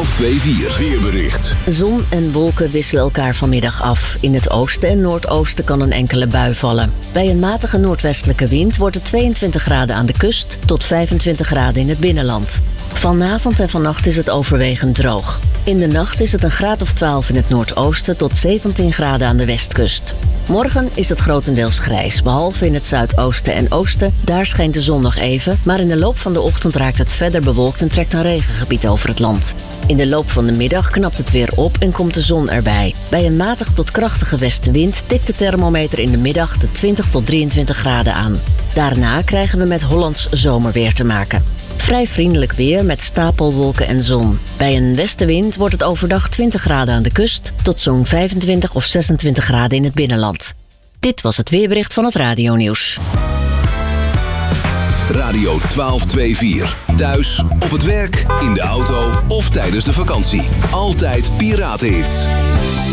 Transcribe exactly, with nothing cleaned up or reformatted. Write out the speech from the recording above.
twaalf vijfentwintig weerbericht. Zon en wolken wisselen elkaar vanmiddag af. In het oosten en noordoosten kan een enkele bui vallen. Bij een matige noordwestelijke wind wordt het tweeëntwintig graden aan de kust tot vijfentwintig graden in het binnenland. Vanavond en vannacht is het overwegend droog. In de nacht is het een graad of twaalf in het noordoosten tot zeventien graden aan de westkust. Morgen is het grotendeels grijs, behalve in het zuidoosten en oosten. Daar schijnt de zon nog even, maar in de loop van de ochtend raakt het verder bewolkt en trekt een regengebied over het land. In de loop van de middag knapt het weer op en komt de zon erbij. Bij een matig tot krachtige westenwind tikt de thermometer in de middag de twintig tot drieëntwintig graden aan. Daarna krijgen we met Hollands zomerweer te maken. Vrij vriendelijk weer met stapelwolken en zon. Bij een westenwind wordt het overdag twintig graden aan de kust tot zo'n vijfentwintig of zesentwintig graden in het binnenland. Dit was het weerbericht van het Radionieuws. Radio twaalf vijfentwintig. Thuis, op het werk, in de auto of tijdens de vakantie. Altijd Piratenhits.